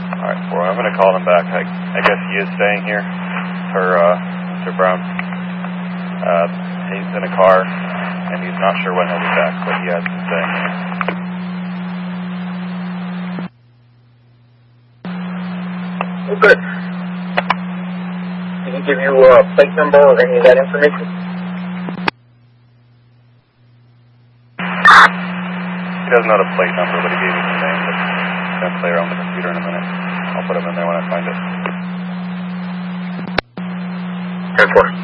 Alright, well, I'm going to call him back. I guess he is staying here for Mr. Brown. He's in a car, and he's not sure when he'll be back, but he has been staying here. Oh, good. Did he give you a plate number or any of that information? He doesn't know the plate number, but he gave me some names. I'm going to play around with the computer in a minute. I'll put them in there when I find it. 10-4.